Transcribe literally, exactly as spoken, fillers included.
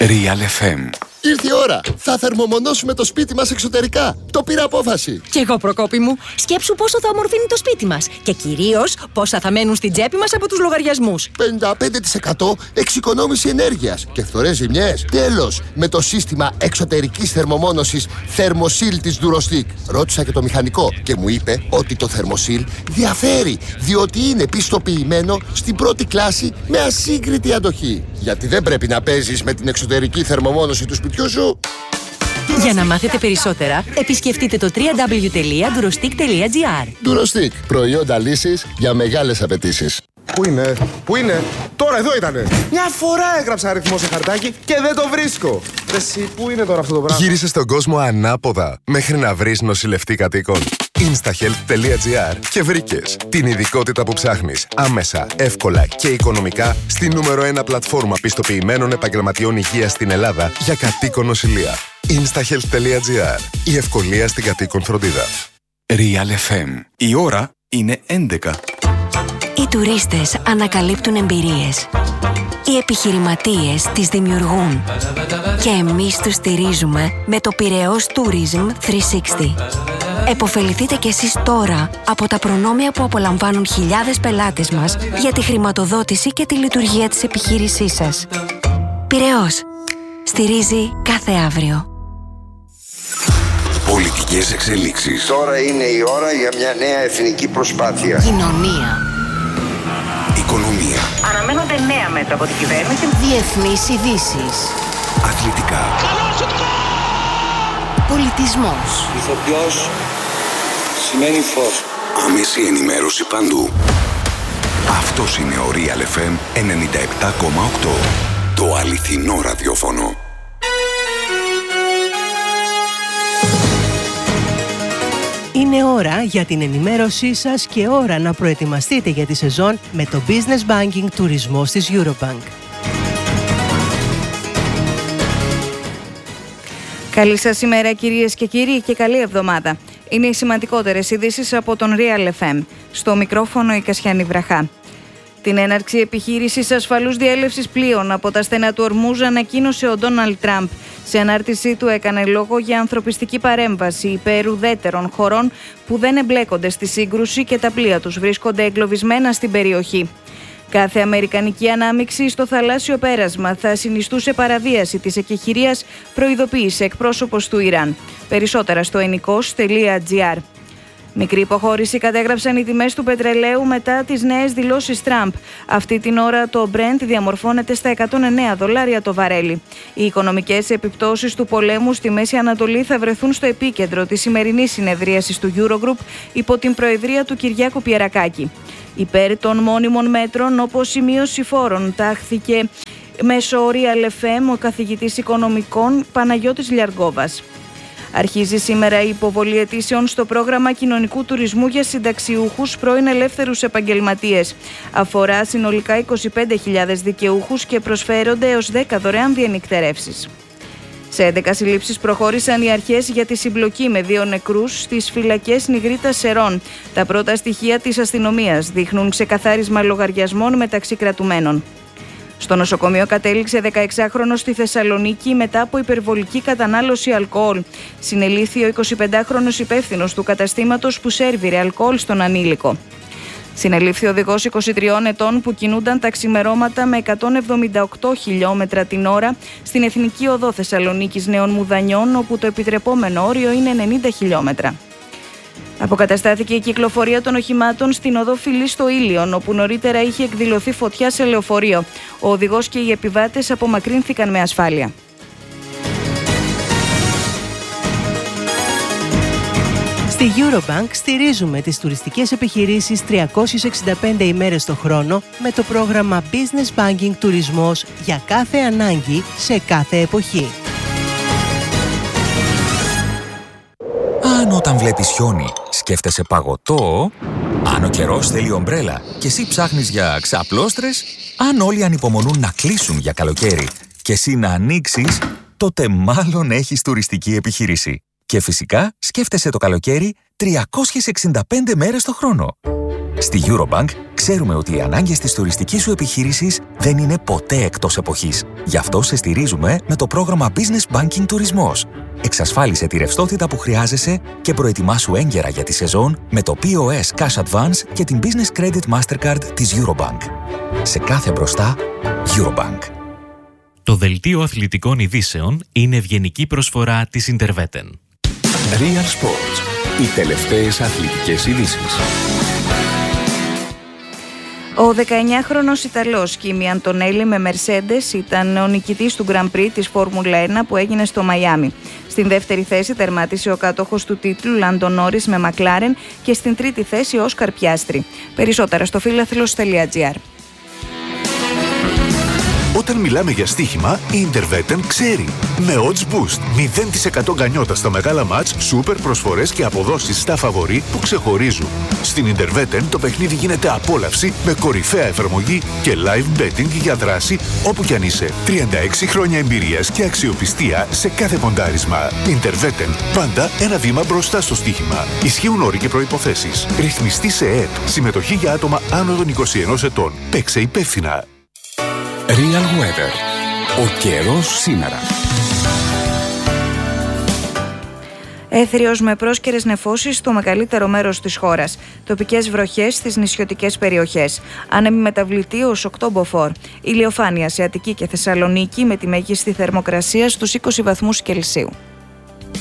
Real εφ εμ. Ήρθε η ώρα. Θα θερμομονώσουμε το σπίτι μας εξωτερικά. Το πήρα απόφαση. Κι εγώ, Προκόπη μου. Σκέψου πόσο θα ομορφύνει το σπίτι μας. Και κυρίως πόσα θα μένουν στην τσέπη μας από τους λογαριασμούς. πενήντα πέντε τοις εκατό εξοικονόμηση ενέργειας και φθορές ζημιές. Τέλος, με το σύστημα εξωτερικής θερμομόνωσης Thermosil της Durostic. Ρώτησα και το μηχανικό και μου είπε ότι το Thermosil διαφέρει, διότι είναι πιστοποιημένο στην πρώτη κλάση με ασύγκριτη αντοχή. Γιατί δεν πρέπει να παίζεις με την εξωτερική θερμομόνωση του σπιτιού σου. Για να μάθετε περισσότερα, επισκεφτείτε το double-u double-u double-u τελεία durostic τελεία gr. Durostic, προϊόντα λύσης για μεγάλες απαιτήσεις. Πού είναι, πού είναι, τώρα εδώ ήτανε. Μια φορά έγραψα αριθμό σε χαρτάκι και δεν το βρίσκω. Εσύ, πού είναι τώρα αυτό το πράγμα? Γύρισες στον κόσμο ανάποδα μέχρι να βρεις νοσηλευτή κατοίκων. instahealth τελεία gr και βρήκες την ειδικότητα που ψάχνεις άμεσα, εύκολα και οικονομικά στη νούμερο ένα πλατφόρμα πιστοποιημένων επαγγελματιών υγείας στην Ελλάδα για κατοίκον νοσηλεία. instahealth τελεία gr. Η ευκολία στην κατοίκον φροντίδα. Real εφ εμ. Η ώρα είναι έντεκα. Οι τουρίστες ανακαλύπτουν εμπειρίες. Οι επιχειρηματίες τις δημιουργούν. Και εμείς τους στηρίζουμε με το Πειραιώς Tourism τριακόσια εξήντα. Εποφεληθείτε κι εσείς τώρα από τα προνόμια που απολαμβάνουν χιλιάδες πελάτες μας για τη χρηματοδότηση και τη λειτουργία της επιχείρησής σας. Πειραιώς. Στηρίζει κάθε αύριο. Πολιτικές εξελίξεις. Τώρα είναι η ώρα για μια νέα εθνική προσπάθεια. Κοινωνία. Οικονομία. Αναμένονται νέα μέτρα από την κυβέρνηση. Διεθνείς ειδήσεις. Αθλητικά. Πολιτισμός. Ηθοποιός σημαίνει φως. Άμεση ενημέρωση παντού. Αυτός είναι ο Real εφ εμ ενενήντα επτά κόμμα οκτώ. Το αληθινό ραδιόφωνο. Είναι ώρα για την ενημέρωσή σας και ώρα να προετοιμαστείτε για τη σεζόν με το Business Banking τουρισμός της Eurobank. Καλή σας ημέρα κυρίες και κύριοι και καλή εβδομάδα. Είναι οι σημαντικότερες ειδήσεις από τον Real εφ εμ. Στο μικρόφωνο η Κασιάνη Βραχά. Την έναρξη επιχείρησης ασφαλούς διέλευσης πλοίων από τα στενά του Ορμούζ ανακοίνωσε ο Ντόναλντ Τραμπ. Σε ανάρτησή του έκανε λόγο για ανθρωπιστική παρέμβαση υπέρ ουδέτερων χωρών που δεν εμπλέκονται στη σύγκρουση και τα πλοία τους βρίσκονται εγκλωβισμένα στην περιοχή. Κάθε αμερικανική ανάμειξη στο θαλάσσιο πέρασμα θα συνιστούσε παραβίαση της εκεχηρίας, προειδοποίησε εκπρόσωπος του Ιράν. Περισσότερα στο ενικός τελεία τζι άρ. Μικρή υποχώρηση κατέγραψαν οι τιμές του πετρελαίου μετά τις νέες δηλώσεις Τραμπ. Αυτή την ώρα το Brent διαμορφώνεται στα εκατόν εννέα δολάρια το βαρέλι. Οι οικονομικές επιπτώσεις του πολέμου στη Μέση Ανατολή θα βρεθούν στο επίκεντρο της σημερινής συνεδρίασης του Eurogroup υπό την προεδρία του Κυριάκου Πιερακάκη. Υπέρ των μόνιμων μέτρων όπως η μείωση φόρων τάχθηκε μέσω Real εφ εμ ο καθηγητής οικονομικών Παναγιώτης Λιαργόβας. Αρχίζει σήμερα η υποβολή αιτήσεων στο πρόγραμμα κοινωνικού τουρισμού για συνταξιούχους πρώην ελεύθερους επαγγελματίες. Αφορά συνολικά είκοσι πέντε χιλιάδες δικαιούχους και προσφέρονται έως δέκα δωρεάν διανυκτερεύσεις. Σε έντεκα συλλήψεις προχώρησαν οι αρχές για τη συμπλοκή με δύο νεκρούς στις φυλακές Νιγρίτας Σερών. Τα πρώτα στοιχεία της αστυνομίας δείχνουν ξεκαθάρισμα λογαριασμών μεταξύ κρατουμένων. Στο νοσοκομείο κατέληξε δεκαεξάχρονος στη Θεσσαλονίκη μετά από υπερβολική κατανάλωση αλκοόλ. Συνελήφθη ο εικοσιπεντάχρονος υπεύθυνος του καταστήματος που σέρβιρε αλκοόλ στον ανήλικο. Συνελήφθη οδηγός είκοσι τριών ετών που κινούνταν τα ξημερώματα με εκατόν εβδομήντα οκτώ χιλιόμετρα την ώρα στην Εθνική Οδό Θεσσαλονίκης Νέων Μουδανιών, όπου το επιτρεπόμενο όριο είναι ενενήντα χιλιόμετρα. Αποκαταστάθηκε η κυκλοφορία των οχημάτων στην οδό Φιλής στο Ήλιον, όπου νωρίτερα είχε εκδηλωθεί φωτιά σε λεωφορείο. Ο οδηγός και οι επιβάτες απομακρύνθηκαν με ασφάλεια. Στη Eurobank στηρίζουμε τις τουριστικές επιχειρήσεις τριακόσιες εξήντα πέντε ημέρες το χρόνο με το πρόγραμμα Business Banking τουρισμός για κάθε ανάγκη σε κάθε εποχή. Αν όταν βλέπεις χιόνι σκέφτεσαι παγωτό, αν ο καιρός θέλει ομπρέλα και εσύ ψάχνεις για ξαπλώστρες, αν όλοι ανυπομονούν να κλείσουν για καλοκαίρι και εσύ να ανοίξεις, τότε μάλλον έχεις τουριστική επιχείρηση. Και φυσικά σκέφτεσαι το καλοκαίρι τριακόσιες εξήντα πέντε μέρες το χρόνο. Στη Eurobank ξέρουμε ότι οι ανάγκες της τουριστικής σου επιχείρησης δεν είναι ποτέ εκτός εποχής. Γι' αυτό σε στηρίζουμε με το πρόγραμμα Business Banking Τουρισμός. Εξασφάλισε τη ρευστότητα που χρειάζεσαι και προετοιμάσου έγκαιρα για τη σεζόν με το πι ο ες Cash Advance και την Business Credit Mastercard της Eurobank. Σε κάθε μπροστά, Eurobank. Το δελτίο αθλητικών ειδήσεων είναι ευγενική προσφορά της Interveten. Real Sports. Οι τελευταίες αθλητικές ειδήσεις. Ο δεκαεννιάχρονος Ιταλός Κίμι Αντονέλη με Mercedes ήταν ο νικητής του Grand Prix της Φόρμουλα ένα που έγινε στο Μαϊάμι. Στην δεύτερη θέση τερμάτισε ο κάτοχος του τίτλου Λάντο Νόρις με McLaren και στην τρίτη θέση ο Όσκαρ Πιάστρι. Περισσότερα στο φίλαθλος τελεία τζι άρ. Όταν μιλάμε για στοίχημα, η Interveten ξέρει. Με Odds Boost, μηδέν τοις εκατό γκανιότα στα μεγάλα μάτς, σούπερ προσφορές και αποδόσεις στα φαβορί που ξεχωρίζουν. Στην Interveten το παιχνίδι γίνεται απόλαυση με κορυφαία εφαρμογή και live betting για δράση όπου κι αν είσαι. τριάντα έξι χρόνια εμπειρίας και αξιοπιστία σε κάθε ποντάρισμα. Interveten, πάντα ένα βήμα μπροστά στο στοίχημα. Ισχύουν όροι και προϋποθέσεις. Ρυθμιστή σε ΕΕΠ. Συμμετοχή για άτομα άνω των είκοσι ενός ετών. Παίξε υπεύθυνα. Real Weather. Ο καιρός σήμερα. Έθριος με πρόσκαιρες νεφώσεις στο μεγαλύτερο μέρος της χώρας. Τοπικές βροχές στις νησιωτικές περιοχές. Άνεμη μεταβλητή ως οκτώ μποφόρ. Ηλιοφάνεια σε Αττική και Θεσσαλονίκη με τη μέγιστη θερμοκρασία στους είκοσι βαθμούς Κελσίου.